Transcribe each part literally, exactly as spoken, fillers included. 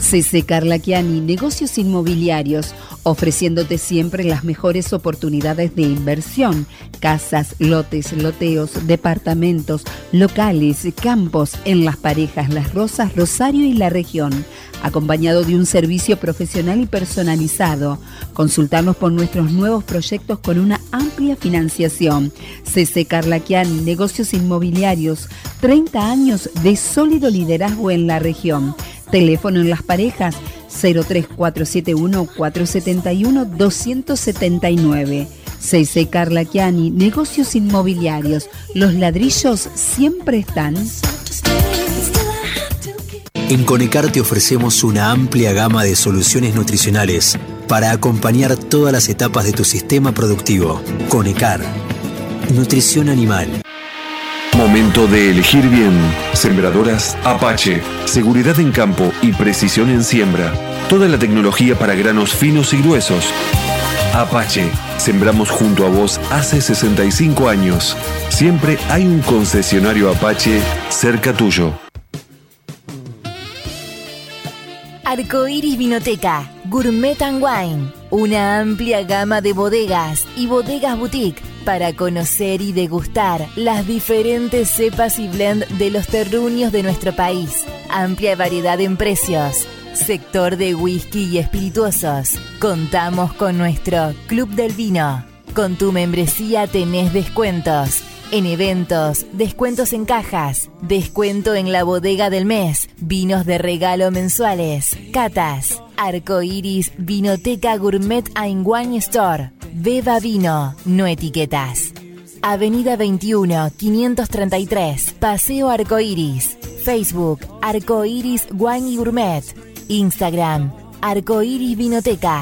C C Carlaquiani, negocios inmobiliarios, ofreciéndote siempre las mejores oportunidades de inversión, casas, lotes, loteos, departamentos, locales, campos en Las Parejas, Las Rosas, Rosario y la región, acompañado de un servicio profesional y personalizado. Consultarnos por nuestros nuevos proyectos con una amplia financiación. C C Carlaquiani, negocios inmobiliarios, treinta años de sólido liderazgo en la región. Teléfono en Las Parejas cero tres cuatro siete uno cuatro siete uno dos siete nueve. C C Carlaquiani, negocios inmobiliarios. Los ladrillos siempre están. En Conecar te ofrecemos una amplia gama de soluciones nutricionales para acompañar todas las etapas de tu sistema productivo. Conecar, nutrición animal. Momento de elegir bien. Sembradoras Apache. Seguridad en campo y precisión en siembra. Toda la tecnología para granos finos y gruesos. Apache. Sembramos junto a vos hace sesenta y cinco años. Siempre hay un concesionario Apache cerca tuyo. Arcoiris Vinoteca, Gourmet and Wine, una amplia gama de bodegas y bodegas boutique para conocer y degustar las diferentes cepas y blend de los terruños de nuestro país. Amplia variedad en precios. Sector de whisky y espirituosos. Contamos con nuestro Club del Vino. Con tu membresía tenés descuentos. En eventos, descuentos en cajas, descuento en la bodega del mes, vinos de regalo mensuales, catas, Arcoiris Vinoteca Gourmet and Wine Store. Beba vino, no etiquetas. Avenida veintiuno, quinientos treinta y tres, Paseo Arcoiris. Facebook, Arcoiris Wine y Gourmet. Instagram, Arcoiris Vinoteca.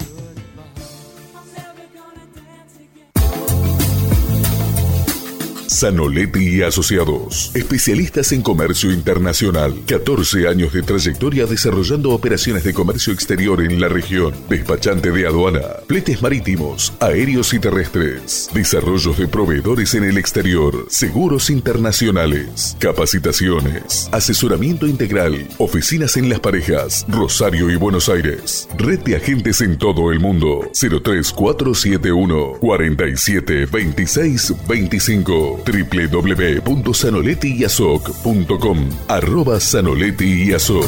Zanoletti y Asociados, especialistas en comercio internacional, catorce años de trayectoria desarrollando operaciones de comercio exterior en la región, despachante de aduana, fletes marítimos, aéreos y terrestres, desarrollos de proveedores en el exterior, seguros internacionales, capacitaciones, asesoramiento integral, oficinas en Las Parejas, Rosario y Buenos Aires, red de agentes en todo el mundo, cero tres cuatro siete uno cuatro siete dos seis dos cinco. doble u doble u doble u punto zanoletti y asoc punto com, arroba Zanoletti y Asoc.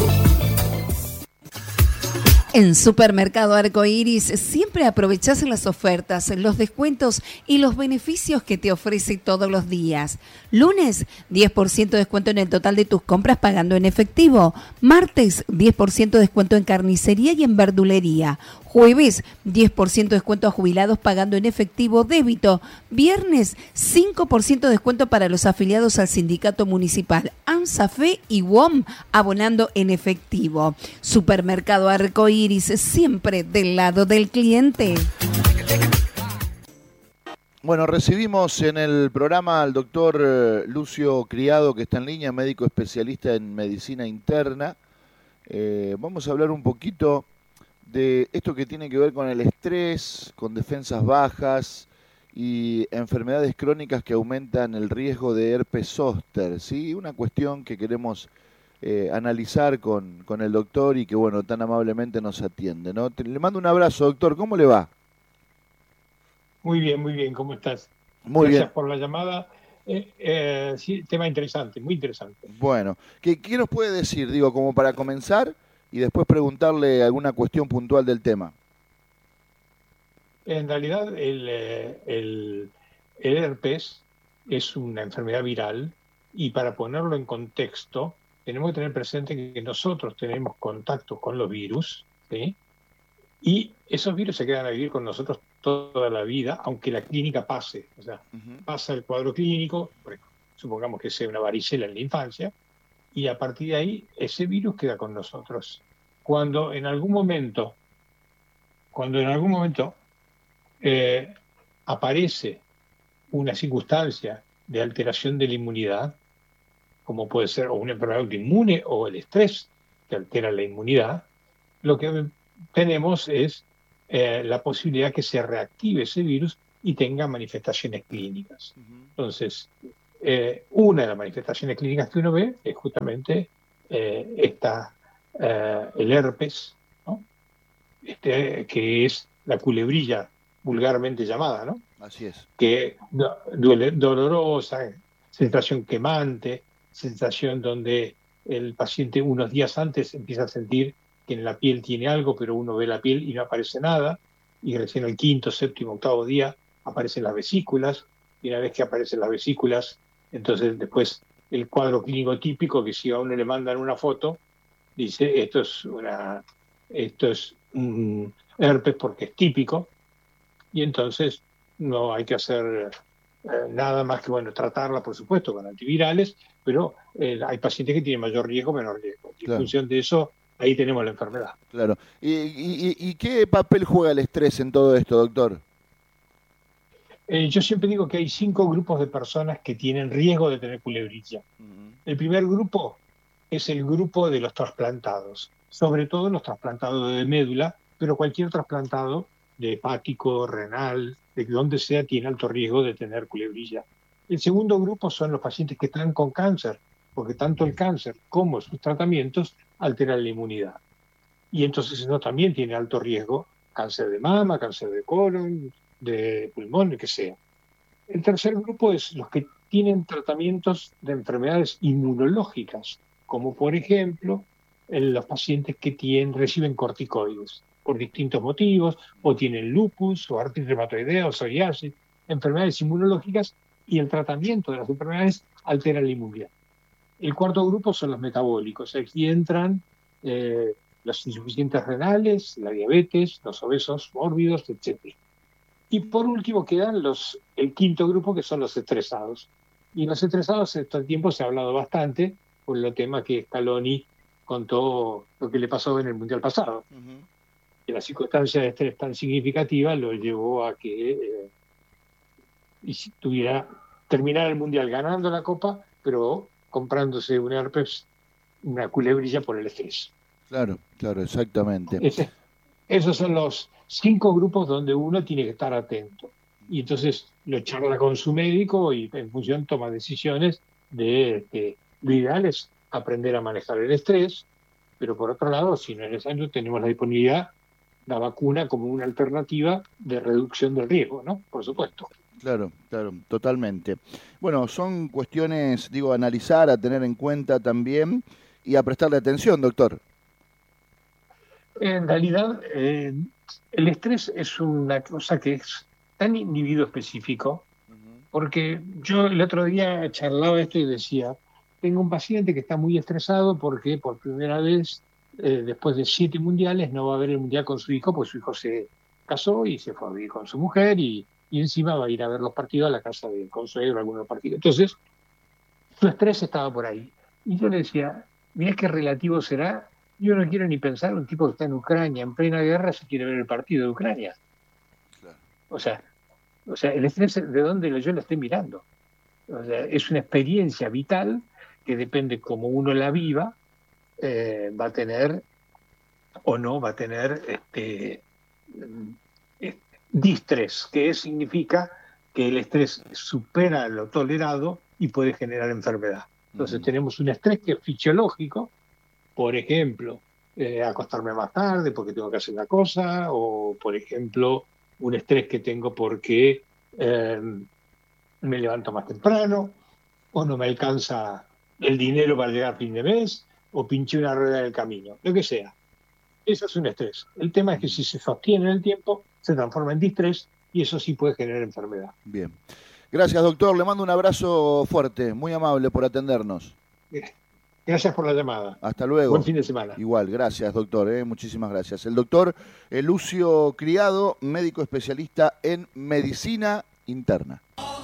En Supermercado Arcoiris siempre aprovechás las ofertas, los descuentos y los beneficios que te ofrece todos los días. Lunes, diez por ciento de descuento en el total de tus compras pagando en efectivo. Martes, diez por ciento de descuento en carnicería y en verdulería. Jueves, diez por ciento de descuento a jubilados pagando en efectivo débito. Viernes, cinco por ciento de descuento para los afiliados al sindicato municipal ANSAFE y W O M abonando en efectivo. Supermercado Arcoiris, siempre del lado del cliente. Bueno, recibimos en el programa al doctor Lucio Criado, que está en línea, médico especialista en medicina interna. Eh, vamos a hablar un poquito de esto que tiene que ver con el estrés, con defensas bajas y enfermedades crónicas que aumentan el riesgo de herpes zóster, ¿sí? Una cuestión que queremos eh, analizar con, con el doctor y que, bueno, tan amablemente nos atiende, ¿no? Te, le mando un abrazo, doctor. ¿Cómo le va? Muy bien, muy bien. ¿Cómo estás? Muy Gracias bien. por la llamada. Eh, eh, sí, tema interesante, muy interesante. Bueno, ¿qué, qué nos puede decir, digo, como para comenzar y después preguntarle alguna cuestión puntual del tema? En realidad, el, el, el herpes es una enfermedad viral y para ponerlo en contexto, tenemos que tener presente que nosotros tenemos contacto con los virus, ¿sí? Y esos virus se quedan a vivir con nosotros toda la vida, aunque la clínica pase. O sea, uh-huh. pasa el cuadro clínico, supongamos que sea una varicela en la infancia, y a partir de ahí ese virus queda con nosotros. Cuando en algún momento, cuando en algún momento eh, aparece una circunstancia de alteración de la inmunidad, como puede ser o una enfermedad autoinmune o el estrés que altera la inmunidad, lo que tenemos es eh, la posibilidad que se reactive ese virus y tenga manifestaciones clínicas. Uh-huh. Entonces, eh, una de las manifestaciones clínicas que uno ve es justamente eh, esta eh, el herpes, ¿no? Este, que es la culebrilla vulgarmente llamada, ¿no? Así es. Que duele, dolorosa, sensación quemante, sensación donde el paciente unos días antes empieza a sentir que en la piel tiene algo, pero uno ve la piel y no aparece nada, y recién el quinto, séptimo, octavo día aparecen las vesículas, y una vez que aparecen las vesículas, entonces después el cuadro clínico típico, que si a uno le mandan una foto, dice esto es una esto es un herpes porque es típico, y entonces no hay que hacer eh, nada más que, bueno, tratarla, por supuesto, con antivirales, pero eh, hay pacientes que tienen mayor riesgo, menor riesgo. Y Claro. en función de eso, ahí tenemos la enfermedad. Claro. ¿Y, y, y qué papel juega el estrés en todo esto, doctor? Eh, yo siempre digo que hay cinco grupos de personas que tienen riesgo de tener culebrilla. Uh-huh. El primer grupo es el grupo de los trasplantados, sobre todo los trasplantados de médula, pero cualquier trasplantado de hepático, renal, de donde sea, tiene alto riesgo de tener culebrilla. El segundo grupo son los pacientes que están con cáncer, porque tanto el cáncer como sus tratamientos alteran la inmunidad. Y entonces eso también tiene alto riesgo, cáncer de mama, cáncer de colon, de pulmón, el que sea. El tercer grupo es los que tienen tratamientos de enfermedades inmunológicas, como por ejemplo en los pacientes que tienen, reciben corticoides por distintos motivos, o tienen lupus, o artritis reumatoidea, o psoriasis, enfermedades inmunológicas, y el tratamiento de las enfermedades altera la inmunidad. El cuarto grupo son los metabólicos. Aquí entran eh, los insuficientes renales, la diabetes, los obesos mórbidos, etcétera. Y por último quedan los, el quinto grupo, que son los estresados. Y los estresados, en este tiempo se ha hablado bastante por el tema que Scaloni contó lo que le pasó en el Mundial pasado. Uh-huh. Que la circunstancia de estrés tan significativa lo llevó a que eh, y si tuviera, terminar el Mundial ganando la Copa, pero comprándose un herpes, una culebrilla por el estrés. Claro, claro, exactamente. Ese, esos son los cinco grupos donde uno tiene que estar atento. Y entonces lo charla con su médico y en función toma decisiones de que lo ideal es aprender a manejar el estrés, pero por otro lado, si no es necesario, tenemos la disponibilidad, la vacuna como una alternativa de reducción del riesgo, ¿no? Por supuesto. Claro, claro, totalmente. Bueno, son cuestiones, digo, a analizar, a tener en cuenta también y a prestarle atención, doctor. En realidad, eh, el estrés es una cosa que es tan individuo específico, porque yo el otro día charlaba esto y decía, tengo un paciente que está muy estresado porque por primera vez, eh, después de siete mundiales, no va a ver el mundial con su hijo, porque su hijo se casó y se fue a vivir con su mujer y, y encima va a ir a ver los partidos a la casa del consuegro, algunos partidos. Entonces, su estrés estaba por ahí. Y yo le decía, mirá qué relativo será. Yo no quiero ni pensar un tipo que está en Ucrania, en plena guerra, si quiere ver el partido de Ucrania. Claro. O sea, o sea, el estrés de dónde yo lo estoy mirando. O sea, es una experiencia vital que depende cómo uno la viva, eh, va a tener o no va a tener este eh, distrés, que significa que el estrés supera lo tolerado y puede generar enfermedad. Entonces uh-huh. tenemos un estrés que es fisiológico. Por ejemplo, eh, acostarme más tarde porque tengo que hacer una cosa, o por ejemplo, un estrés que tengo porque eh, me levanto más temprano, o no me alcanza el dinero para llegar a fin de mes, o pinché una rueda del camino, lo que sea. Eso es un estrés. El tema es que si se sostiene en el tiempo, se transforma en distrés y eso sí puede generar enfermedad. Bien. Gracias, doctor. Le mando un abrazo fuerte, muy amable por atendernos. Bien. Gracias por la llamada. Hasta luego. Buen fin de semana. Igual, gracias, doctor. Eh, muchísimas gracias. El doctor Lucio Criado, médico especialista en medicina interna.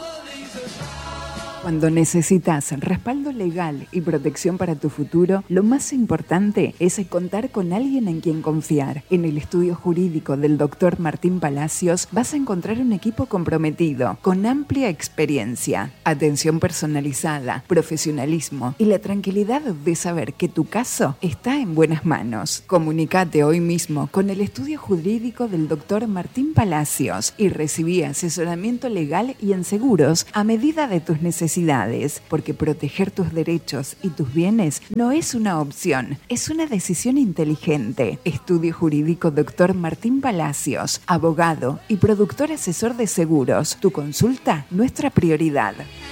Cuando necesitas respaldo legal y protección para tu futuro, lo más importante es contar con alguien en quien confiar. En el estudio jurídico del doctor Martín Palacios vas a encontrar un equipo comprometido, con amplia experiencia, atención personalizada, profesionalismo y la tranquilidad de saber que tu caso está en buenas manos. Comunicate hoy mismo con el estudio jurídico del doctor Martín Palacios y recibí asesoramiento legal y en seguros a medida de tus necesidades. necesidades, porque proteger tus derechos y tus bienes no es una opción, es una decisión inteligente. Estudio Jurídico doctor Martín Palacios, abogado y productor asesor de seguros. Tu consulta, nuestra prioridad.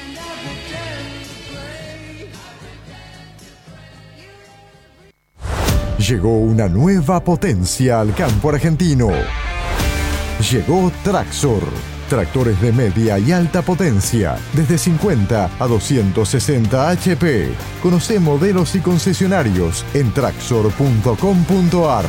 Llegó una nueva potencia al campo argentino. Llegó Traxor. Tractores de media y alta potencia, desde cincuenta a doscientos sesenta H P. Conoce modelos y concesionarios en traxor punto com punto a r.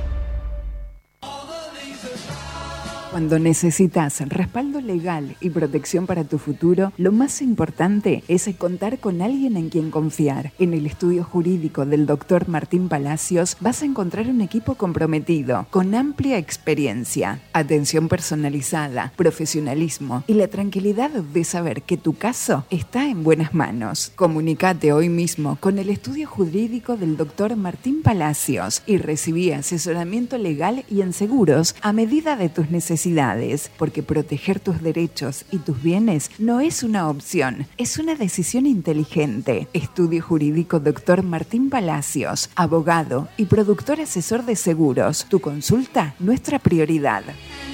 Cuando necesitas respaldo legal y protección para tu futuro, lo más importante es contar con alguien en quien confiar. En el estudio jurídico del doctor Martín Palacios vas a encontrar un equipo comprometido, con amplia experiencia, atención personalizada, profesionalismo y la tranquilidad de saber que tu caso está en buenas manos. Comunicate hoy mismo con el estudio jurídico del doctor Martín Palacios y recibí asesoramiento legal y en seguros a medida de tus necesidades. Porque proteger tus derechos y tus bienes no es una opción, es una decisión inteligente. Estudio Jurídico doctor Martín Palacios, abogado y productor asesor de seguros. Tu consulta, nuestra prioridad.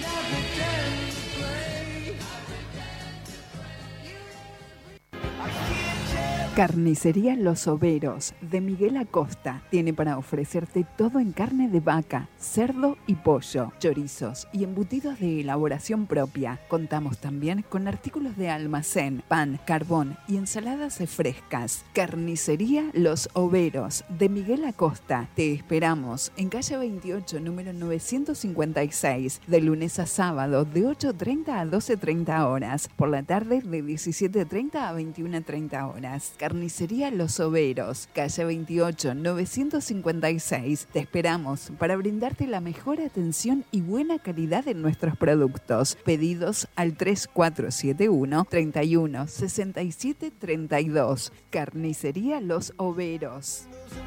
Carnicería Los Overos, de Miguel Acosta, tiene para ofrecerte todo en carne de vaca, cerdo y pollo, chorizos y embutidos de elaboración propia. Contamos también con artículos de almacén, pan, carbón y ensaladas frescas. Carnicería Los Overos, de Miguel Acosta. Te esperamos en calle veintiocho, número novecientos cincuenta y seis, de lunes a sábado de ocho treinta a doce treinta horas, por la tarde de diecisiete treinta a veintiuna treinta horas. Carnicería Los Overos, calle veintiocho, novecientos cincuenta y seis. Te esperamos para brindarte la mejor atención y buena calidad en nuestros productos. Pedidos al tres cuatro siete uno, treinta y uno, sesenta y siete treinta y dos. Carnicería Los Overos.